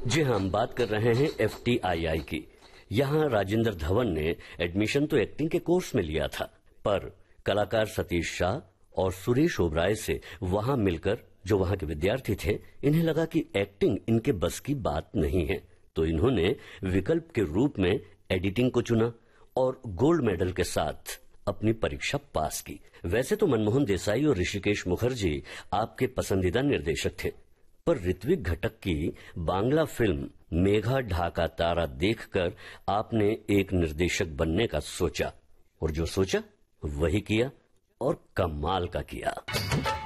जी हाँ, हम बात कर रहे हैं FTII की। यहाँ राजेंद्र धवन ने एडमिशन तो एक्टिंग के कोर्स में लिया था, पर कलाकार सतीश शाह और सुरेश ओबराय से वहां मिलकर जो वहां के विद्यार्थी थे, इन्हें लगा कि एक्टिंग इनके बस की बात नहीं है, तो इन्होंने विकल्प के रूप में एडिटिंग को चुना और गोल्ड मेडल के साथ अपनी परीक्षा पास की। वैसे तो मनमोहन देसाई और ऋषिकेश मुखर्जी आपके पसंदीदा निर्देशक थे, पर ऋत्विक घटक की बांग्ला फिल्म मेघा ढाका तारा देखकर आपने एक निर्देशक बनने का सोचा, और जो सोचा वही किया, और कमाल का किया।